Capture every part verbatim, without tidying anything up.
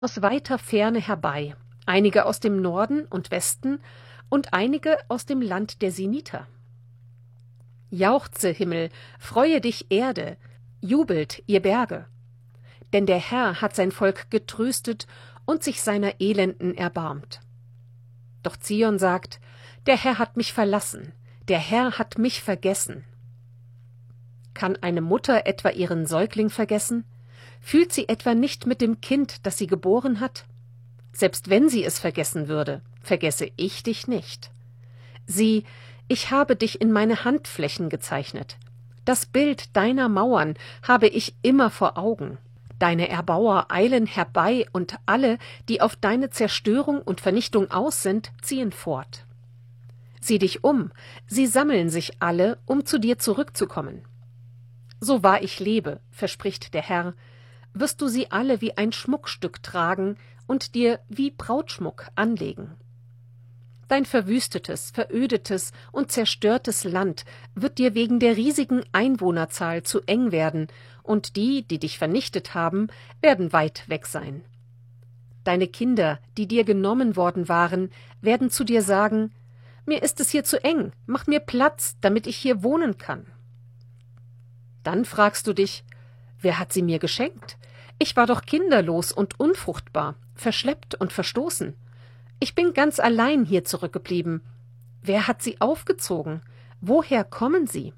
aus weiter Ferne herbei, einige aus dem Norden und Westen und einige aus dem Land der Siniter. Jauchze, Himmel, freue dich, Erde, jubelt, ihr Berge. Denn der Herr hat sein Volk getröstet und sich seiner Elenden erbarmt. Doch Zion sagt, der Herr hat mich verlassen, der Herr hat mich vergessen. Kann eine Mutter etwa ihren Säugling vergessen? Fühlt sie etwa nicht mit dem Kind, das sie geboren hat? Selbst wenn sie es vergessen würde, vergesse ich dich nicht. Sieh, ich habe dich in meine Handflächen gezeichnet. Das Bild deiner Mauern habe ich immer vor Augen. Deine Erbauer eilen herbei, und alle, die auf deine Zerstörung und Vernichtung aus sind, ziehen fort. Sieh dich um, sie sammeln sich alle, um zu dir zurückzukommen. So wahr ich lebe, verspricht der Herr, wirst du sie alle wie ein Schmuckstück tragen und dir wie Brautschmuck anlegen. Dein verwüstetes, verödetes und zerstörtes Land wird dir wegen der riesigen Einwohnerzahl zu eng werden, und die, die dich vernichtet haben, werden weit weg sein. Deine Kinder, die dir genommen worden waren, werden zu dir sagen, mir ist es hier zu eng, mach mir Platz, damit ich hier wohnen kann. Dann fragst du dich, wer hat sie mir geschenkt? Ich war doch kinderlos und unfruchtbar, verschleppt und verstoßen. Ich bin ganz allein hier zurückgeblieben. Wer hat sie aufgezogen? Woher kommen sie?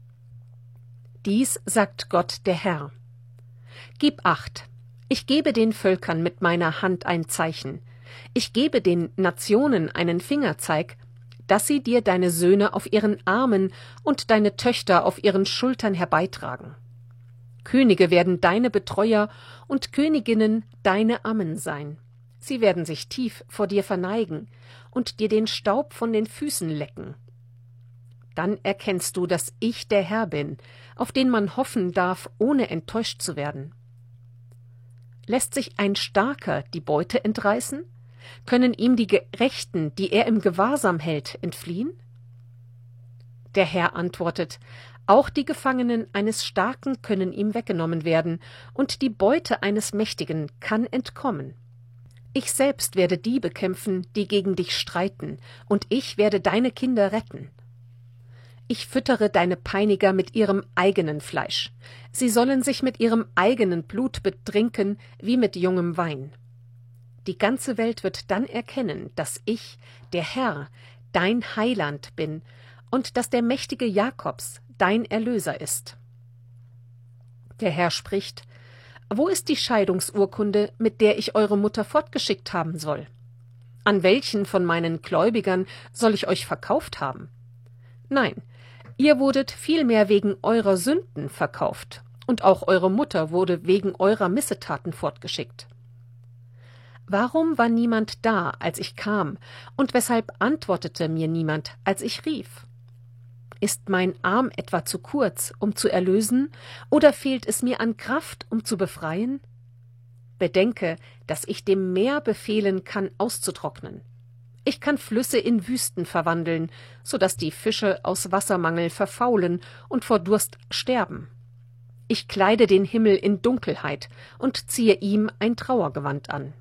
Dies sagt Gott der Herr. Gib acht, ich gebe den Völkern mit meiner Hand ein Zeichen. Ich gebe den Nationen einen Fingerzeig, dass sie dir deine Söhne auf ihren Armen und deine Töchter auf ihren Schultern herbeitragen. Könige werden deine Betreuer und Königinnen deine Ammen sein. Sie werden sich tief vor dir verneigen und dir den Staub von den Füßen lecken. Dann erkennst du, dass ich der Herr bin, auf den man hoffen darf, ohne enttäuscht zu werden. Lässt sich ein Starker die Beute entreißen? Können ihm die Gerechten, die er im Gewahrsam hält, entfliehen? Der Herr antwortet, auch die Gefangenen eines Starken können ihm weggenommen werden, und die Beute eines Mächtigen kann entkommen. Ich selbst werde die bekämpfen, die gegen dich streiten, und ich werde deine Kinder retten. Ich füttere deine Peiniger mit ihrem eigenen Fleisch. Sie sollen sich mit ihrem eigenen Blut betrinken, wie mit jungem Wein. Die ganze Welt wird dann erkennen, dass ich, der Herr, dein Heiland bin, und dass der mächtige Jakobs dein Erlöser ist. Der Herr spricht, wo ist die Scheidungsurkunde, mit der ich eure Mutter fortgeschickt haben soll? An welchen von meinen Gläubigern soll ich euch verkauft haben? Nein, ihr wurdet vielmehr wegen eurer Sünden verkauft, und auch eure Mutter wurde wegen eurer Missetaten fortgeschickt. Warum war niemand da, als ich kam, und weshalb antwortete mir niemand, als ich rief? Ist mein Arm etwa zu kurz, um zu erlösen, oder fehlt es mir an Kraft, um zu befreien? Bedenke, dass ich dem Meer befehlen kann, auszutrocknen. Ich kann Flüsse in Wüsten verwandeln, so dass die Fische aus Wassermangel verfaulen und vor Durst sterben. Ich kleide den Himmel in Dunkelheit und ziehe ihm ein Trauergewand an.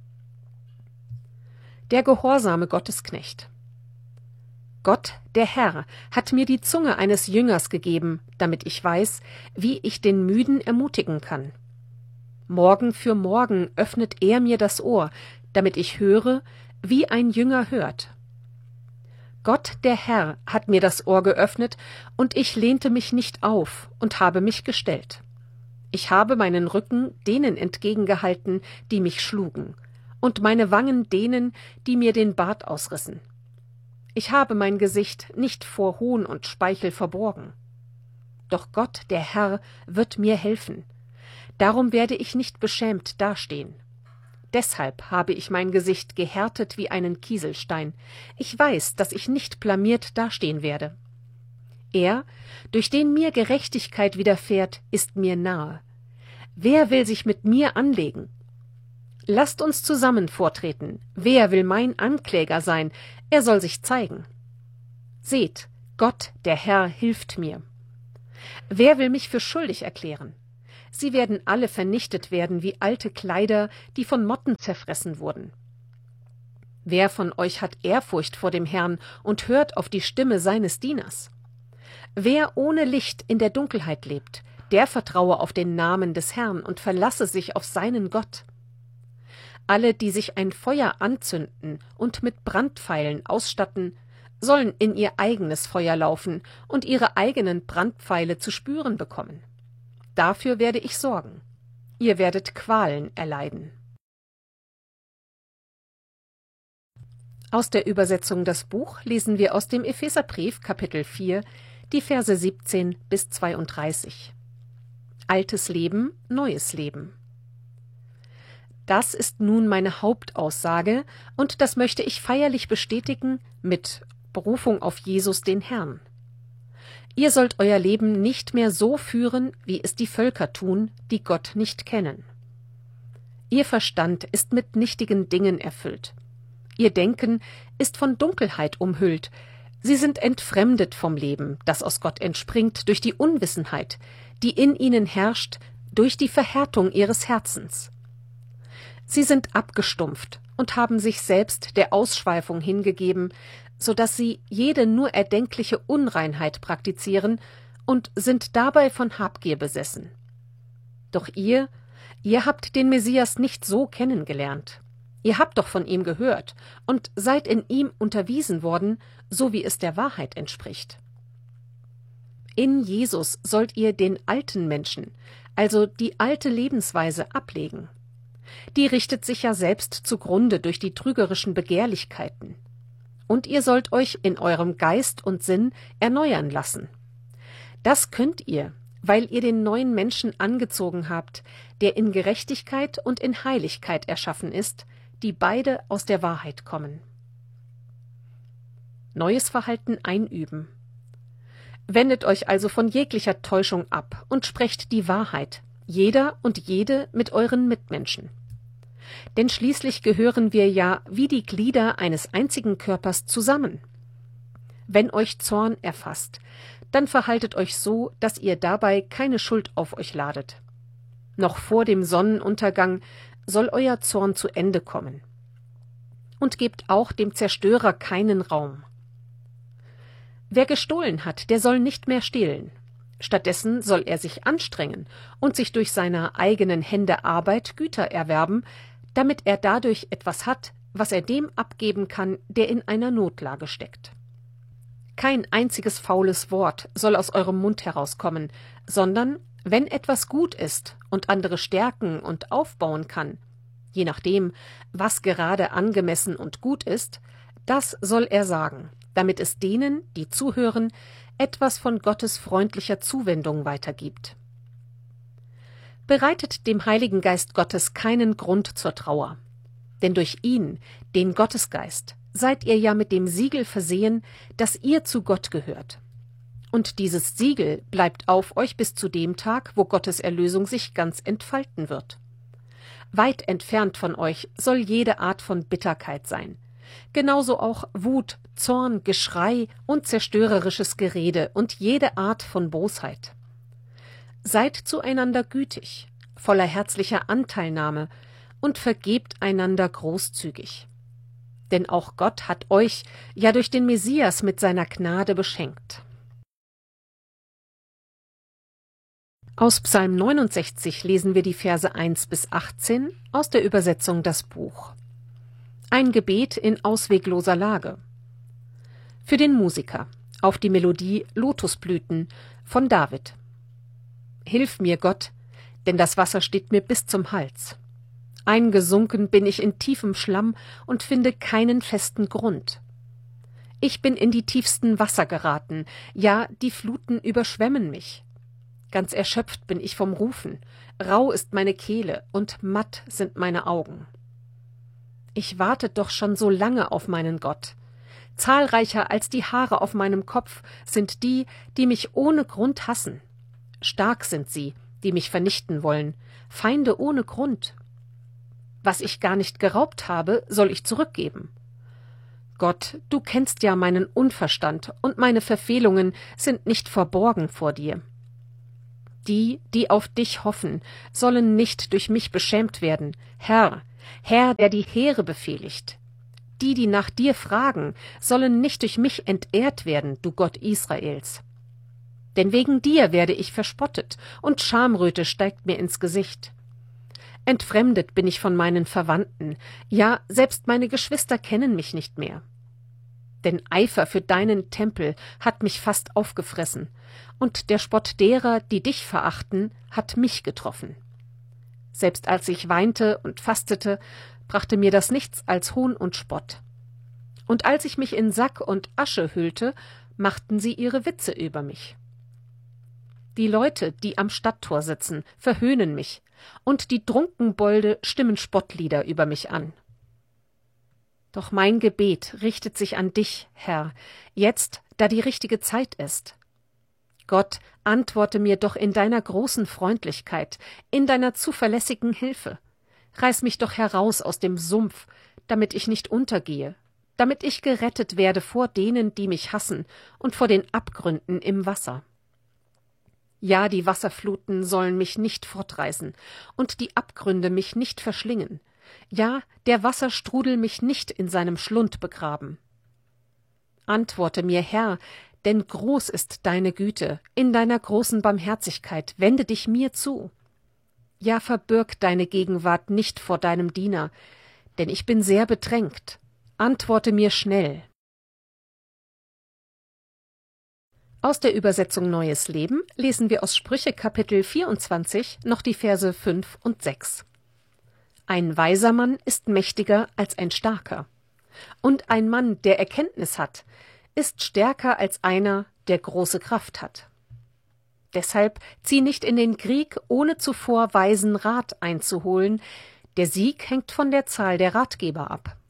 Der gehorsame Gottesknecht. Gott, der Herr, hat mir die Zunge eines Jüngers gegeben, damit ich weiß, wie ich den Müden ermutigen kann. Morgen für morgen öffnet er mir das Ohr, damit ich höre, wie ein Jünger hört. Gott, der Herr, hat mir das Ohr geöffnet, und ich lehnte mich nicht auf und habe mich gestellt. Ich habe meinen Rücken denen entgegengehalten, die mich schlugen, und meine Wangen denen, die mir den Bart ausrissen. Ich habe mein Gesicht nicht vor Hohn und Speichel verborgen. Doch Gott, der Herr, wird mir helfen. Darum werde ich nicht beschämt dastehen. Deshalb habe ich mein Gesicht gehärtet wie einen Kieselstein. Ich weiß, dass ich nicht blamiert dastehen werde. Er, durch den mir Gerechtigkeit widerfährt, ist mir nahe. Wer will sich mit mir anlegen? Lasst uns zusammen vortreten. Wer will mein Ankläger sein? Er soll sich zeigen. Seht, Gott, der Herr, hilft mir. Wer will mich für schuldig erklären? Sie werden alle vernichtet werden wie alte Kleider, die von Motten zerfressen wurden. Wer von euch hat Ehrfurcht vor dem Herrn und hört auf die Stimme seines Dieners? Wer ohne Licht in der Dunkelheit lebt, der vertraue auf den Namen des Herrn und verlasse sich auf seinen Gott. Alle, die sich ein Feuer anzünden und mit Brandpfeilen ausstatten, sollen in ihr eigenes Feuer laufen und ihre eigenen Brandpfeile zu spüren bekommen. Dafür werde ich sorgen. Ihr werdet Qualen erleiden. Aus der Übersetzung Das Buch lesen wir aus dem Epheserbrief Kapitel vier die Verse siebzehn bis zweiunddreißig. Altes Leben, neues Leben. Das ist nun meine Hauptaussage, und das möchte ich feierlich bestätigen mit Berufung auf Jesus den Herrn. Ihr sollt euer Leben nicht mehr so führen, wie es die Völker tun, die Gott nicht kennen. Ihr Verstand ist mit nichtigen Dingen erfüllt. Ihr Denken ist von Dunkelheit umhüllt. Sie sind entfremdet vom Leben, das aus Gott entspringt, durch die Unwissenheit, die in ihnen herrscht, durch die Verhärtung ihres Herzens. Sie sind abgestumpft und haben sich selbst der Ausschweifung hingegeben, so dass sie jede nur erdenkliche Unreinheit praktizieren und sind dabei von Habgier besessen. Doch ihr, ihr habt den Messias nicht so kennengelernt. Ihr habt doch von ihm gehört und seid in ihm unterwiesen worden, so wie es der Wahrheit entspricht. In Jesus sollt ihr den alten Menschen, also die alte Lebensweise, ablegen. Die richtet sich ja selbst zugrunde durch die trügerischen Begehrlichkeiten. Und ihr sollt euch in eurem Geist und Sinn erneuern lassen. Das könnt ihr, weil ihr den neuen Menschen angezogen habt, der in Gerechtigkeit und in Heiligkeit erschaffen ist, die beide aus der Wahrheit kommen. Neues Verhalten einüben. Wendet euch also von jeglicher Täuschung ab und sprecht die Wahrheit, jeder und jede mit euren Mitmenschen. Denn schließlich gehören wir ja wie die Glieder eines einzigen Körpers zusammen. Wenn euch Zorn erfasst, dann verhaltet euch so, dass ihr dabei keine Schuld auf euch ladet. Noch vor dem Sonnenuntergang soll euer Zorn zu Ende kommen. Und gebt auch dem Zerstörer keinen Raum. Wer gestohlen hat, der soll nicht mehr stehlen. Stattdessen soll er sich anstrengen und sich durch seine eigenen Hände Arbeit Güter erwerben, damit er dadurch etwas hat, was er dem abgeben kann, der in einer Notlage steckt. Kein einziges faules Wort soll aus eurem Mund herauskommen, sondern, wenn etwas gut ist und andere stärken und aufbauen kann, je nachdem, was gerade angemessen und gut ist, das soll er sagen, damit es denen, die zuhören, etwas von Gottes freundlicher Zuwendung weitergibt. Bereitet dem Heiligen Geist Gottes keinen Grund zur Trauer, denn durch ihn, den Gottesgeist, seid ihr ja mit dem Siegel versehen, dass ihr zu Gott gehört. Und dieses Siegel bleibt auf euch bis zu dem Tag, wo Gottes Erlösung sich ganz entfalten wird. Weit entfernt von euch soll jede Art von Bitterkeit sein, genauso auch Wut, Zorn, Geschrei und zerstörerisches Gerede und jede Art von Bosheit. Seid zueinander gütig, voller herzlicher Anteilnahme und vergebt einander großzügig. Denn auch Gott hat euch ja durch den Messias mit seiner Gnade beschenkt. Aus Psalm neunundsechzig lesen wir die Verse eins bis achtzehn aus der Übersetzung Das Buch. Ein Gebet in auswegloser Lage. Für den Musiker auf die Melodie Lotusblüten von David. Hilf mir, Gott, denn das Wasser steht mir bis zum Hals. Eingesunken bin ich in tiefem Schlamm und finde keinen festen Grund. Ich bin in die tiefsten Wasser geraten, ja, die Fluten überschwemmen mich. Ganz erschöpft bin ich vom Rufen, rau ist meine Kehle und matt sind meine Augen. Ich warte doch schon so lange auf meinen Gott. Zahlreicher als die Haare auf meinem Kopf sind die, die mich ohne Grund hassen. Stark sind sie, die mich vernichten wollen, Feinde ohne Grund. Was ich gar nicht geraubt habe, soll ich zurückgeben. Gott, du kennst ja meinen Unverstand, und meine Verfehlungen sind nicht verborgen vor dir. Die, die auf dich hoffen, sollen nicht durch mich beschämt werden. Herr, Herr, der die Heere befehligt. Die, die nach dir fragen, sollen nicht durch mich entehrt werden, du Gott Israels. Denn wegen dir werde ich verspottet, und Schamröte steigt mir ins Gesicht. Entfremdet bin ich von meinen Verwandten, ja, selbst meine Geschwister kennen mich nicht mehr. Denn Eifer für deinen Tempel hat mich fast aufgefressen, und der Spott derer, die dich verachten, hat mich getroffen. Selbst als ich weinte und fastete, brachte mir das nichts als Hohn und Spott. Und als ich mich in Sack und Asche hüllte, machten sie ihre Witze über mich. Die Leute, die am Stadttor sitzen, verhöhnen mich, und die Trunkenbolde stimmen Spottlieder über mich an. Doch mein Gebet richtet sich an dich, Herr, jetzt, da die richtige Zeit ist. Gott, antworte mir doch in deiner großen Freundlichkeit, in deiner zuverlässigen Hilfe. Reiß mich doch heraus aus dem Sumpf, damit ich nicht untergehe, damit ich gerettet werde vor denen, die mich hassen, und vor den Abgründen im Wasser. Ja, die Wasserfluten sollen mich nicht fortreißen, und die Abgründe mich nicht verschlingen. Ja, der Wasserstrudel mich nicht in seinem Schlund begraben. Antworte mir, Herr, denn groß ist deine Güte, in deiner großen Barmherzigkeit wende dich mir zu. Ja, verbirg deine Gegenwart nicht vor deinem Diener, denn ich bin sehr bedrängt. Antworte mir schnell. Aus der Übersetzung Neues Leben lesen wir aus Sprüche Kapitel vierundzwanzig noch die Verse fünf und sechs. Ein weiser Mann ist mächtiger als ein starker, und ein Mann, der Erkenntnis hat, ist stärker als einer, der große Kraft hat. Deshalb zieh nicht in den Krieg, ohne zuvor weisen Rat einzuholen, der Sieg hängt von der Zahl der Ratgeber ab.